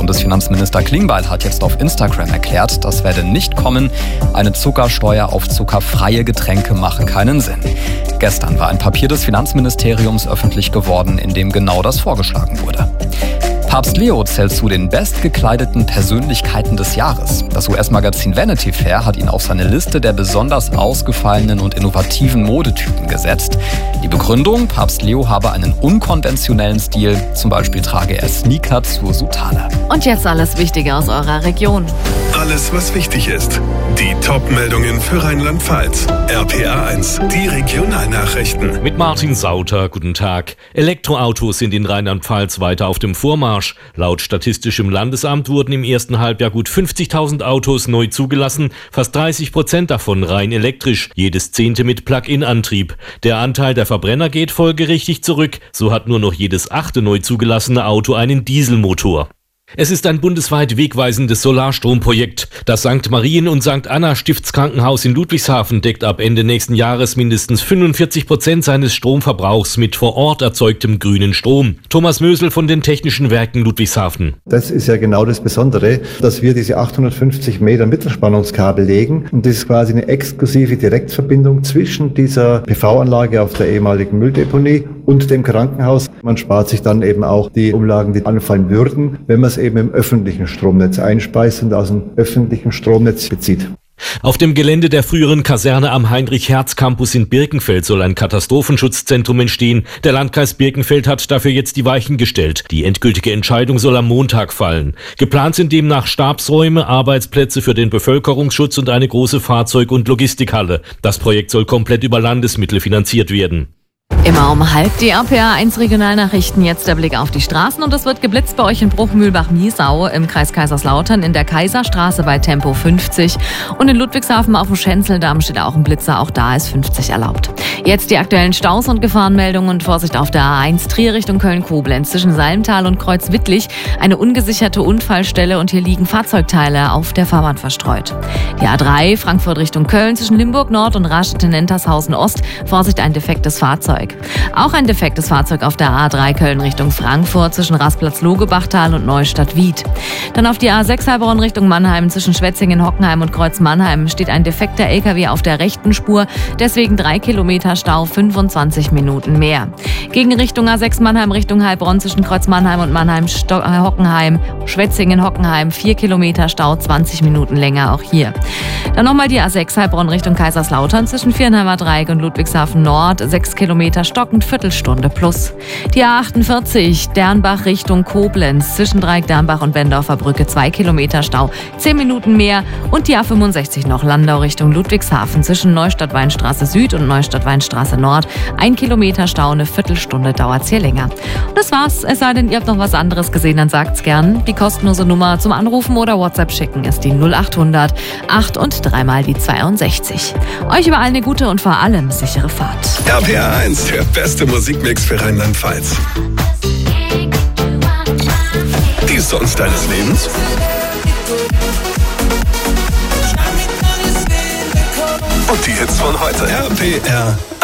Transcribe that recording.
Bundesfinanzminister Klingbeil hat jetzt auf Instagram erklärt, das werde nicht kommen. Eine Zuckersteuer auf zuckerfreie Getränke mache keinen Sinn. Gestern war ein Papier des Finanzministeriums öffentlich geworden, in dem genau das vorgeschlagen wurde. Papst Leo zählt zu den bestgekleideten Persönlichkeiten des Jahres. Das US-Magazin Vanity Fair hat ihn auf seine Liste der besonders ausgefallenen und innovativen Modetypen gesetzt. Die Begründung, Papst Leo habe einen unkonventionellen Stil, zum Beispiel trage er Sneaker zur Soutane. Und jetzt alles Wichtige aus eurer Region. Alles, was wichtig ist. Die Top-Meldungen für Rheinland-Pfalz. RPA1, die Regionalnachrichten. Mit Martin Sauter, guten Tag. Elektroautos sind in Rheinland-Pfalz weiter auf dem Vormarsch. Laut Statistischem Landesamt wurden im ersten Halbjahr gut 50.000 Autos neu zugelassen, fast 30% davon rein elektrisch, jedes 10. mit Plug-in-Antrieb. Der Anteil der Verbrenner geht folgerichtig zurück, so hat nur noch jedes 8. neu zugelassene Auto einen Dieselmotor. Es ist ein bundesweit wegweisendes Solarstromprojekt. Das St. Marien- und St. Anna Stiftskrankenhaus in Ludwigshafen deckt ab Ende nächsten Jahres mindestens 45% seines Stromverbrauchs mit vor Ort erzeugtem grünen Strom. Thomas Mösel von den Technischen Werken Ludwigshafen. Das ist ja genau das Besondere, dass wir diese 850 Meter Mittelspannungskabel legen und das ist quasi eine exklusive Direktverbindung zwischen dieser PV-Anlage auf der ehemaligen Mülldeponie und dem Krankenhaus. Man spart sich dann eben auch die Umlagen, die anfallen würden, wenn man es eben im öffentlichen Stromnetz einspeist und aus dem öffentlichen Stromnetz bezieht. Auf dem Gelände der früheren Kaserne am Heinrich-Hertz-Campus in Birkenfeld soll ein Katastrophenschutzzentrum entstehen. Der Landkreis Birkenfeld hat dafür jetzt die Weichen gestellt. Die endgültige Entscheidung soll am Montag fallen. Geplant sind demnach Stabsräume, Arbeitsplätze für den Bevölkerungsschutz und eine große Fahrzeug- und Logistikhalle. Das Projekt soll komplett über Landesmittel finanziert werden. Immer um halb die RPA1 Regionalnachrichten. Jetzt der Blick auf die Straßen und es wird geblitzt bei euch in Bruchmühlbach-Miesau, im Kreis Kaiserslautern, in der Kaiserstraße bei Tempo 50 und in Ludwigshafen auf dem Schenzeldamm steht auch ein Blitzer, auch da ist 50 erlaubt. Jetzt die aktuellen Staus und Gefahrenmeldungen und Vorsicht auf der A1 Trier Richtung Köln-Koblenz zwischen Salmtal und Kreuzwittlich, eine ungesicherte Unfallstelle und hier liegen Fahrzeugteile auf der Fahrbahn verstreut. Die A3 Frankfurt Richtung Köln zwischen Limburg Nord und Rastetten-Nentershausen Ost, Vorsicht ein defektes Fahrzeug. Auch ein defektes Fahrzeug auf der A3 Köln Richtung Frankfurt zwischen Rastplatz-Logebachtal und Neustadt-Wied. Dann auf die A6 Heilbronn Richtung Mannheim zwischen Schwetzingen, Hockenheim und Kreuz-Mannheim steht ein defekter LKW auf der rechten Spur, deswegen 3 Kilometer Stau, 25 Minuten mehr. Gegen Richtung A6 Mannheim Richtung Heilbronn zwischen Kreuz-Mannheim und Mannheim-Hockenheim, Schwetzingen-Hockenheim 4 Kilometer Stau, 20 Minuten länger auch hier. Dann nochmal die A6 Heilbronn Richtung Kaiserslautern zwischen Viernheimer Dreieck und Ludwigshafen Nord, 6 Kilometer stockend, Viertelstunde plus. Die A48 Dernbach Richtung Koblenz zwischen Dreieck Dernbach und Bendorfer Brücke 2 Kilometer Stau, 10 Minuten mehr. Und die A65 noch Landau Richtung Ludwigshafen zwischen Neustadt-Weinstraße Süd und Neustadt-Weinstraße Nord 1 Kilometer Stau, eine Viertelstunde dauert's hier länger. Und das war's, es sei denn, ihr habt noch was anderes gesehen, dann sagt's gern. Die kostenlose Nummer zum Anrufen oder WhatsApp schicken ist die 0800 8 und 3 mal die 62. Euch überall eine gute und vor allem sichere Fahrt. RPA1, der beste Musikmix für Rheinland-Pfalz. Die Songs deines Lebens? Und die Hits von heute. RPR